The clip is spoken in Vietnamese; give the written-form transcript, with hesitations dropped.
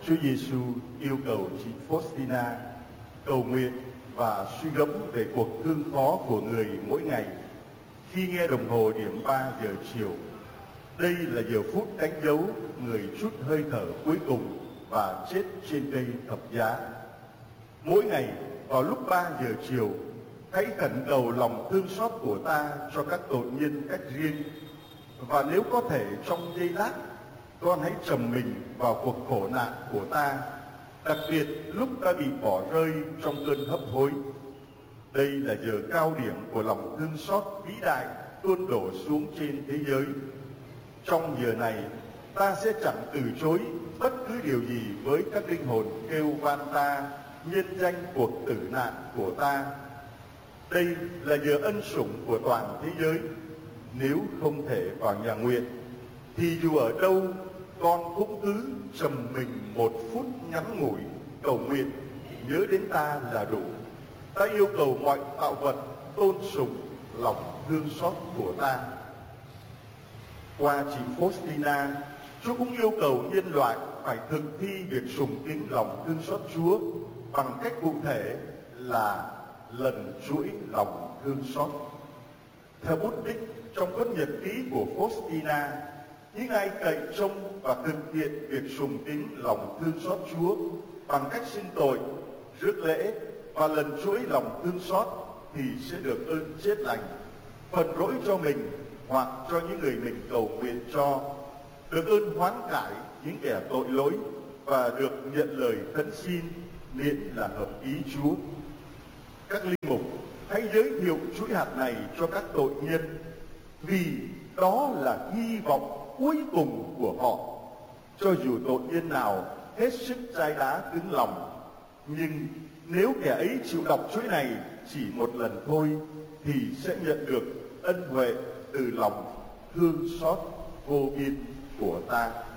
Chúa Giêsu yêu cầu chị Faustina cầu nguyện và suy gẫm về cuộc thương khó của người mỗi ngày khi nghe đồng hồ điểm 3 giờ chiều. Đây là giờ phút đánh dấu người trút hơi thở cuối cùng và chết trên cây thập giá. Mỗi ngày vào lúc 3 giờ chiều, hãy khẩn cầu lòng thương xót của ta cho các tội nhân cách riêng. Và nếu có thể trong giây lát, con hãy trầm mình vào cuộc khổ nạn của ta, đặc biệt lúc ta bị bỏ rơi trong cơn hấp hối. Đây là giờ cao điểm của lòng thương xót vĩ đại tuôn đổ xuống trên thế giới. Trong giờ này, ta sẽ chẳng từ chối bất cứ điều gì với các linh hồn kêu van ta nhân danh cuộc tử nạn của ta. Đây là giờ ân sủng của toàn thế giới. Nếu không thể vào nhà nguyện, thì dù ở đâu, con cũng cứ trầm mình một phút ngắn ngủi cầu nguyện, nhớ đến ta là đủ. Ta yêu cầu mọi tạo vật tôn sùng lòng thương xót của ta. Qua chị Faustina, Chúa cũng yêu cầu nhân loại phải thực thi việc sùng kính lòng thương xót Chúa bằng cách cụ thể là lần chuỗi lòng thương xót. Theo bút tích trong cuốn nhật ký của Faustina, những ai cậy trông và thực hiện việc sùng kính lòng thương xót Chúa bằng cách xưng tội, rước lễ và lần chuỗi lòng thương xót thì sẽ được ơn chết lành, phần lỗi cho mình hoặc cho những người mình cầu nguyện cho, được ơn hoán cải những kẻ tội lỗi và được nhận lời khấn xin miễn là hợp ý Chúa. Các linh mục hãy giới thiệu chuỗi hạt này cho các tội nhân, vì đó là hy vọng cuối cùng của họ. Cho dù tội nhân nào hết sức chai đá cứng lòng, nhưng nếu kẻ ấy chịu đọc chuỗi này chỉ một lần thôi thì sẽ nhận được ân huệ từ lòng thương xót vô biên của ta.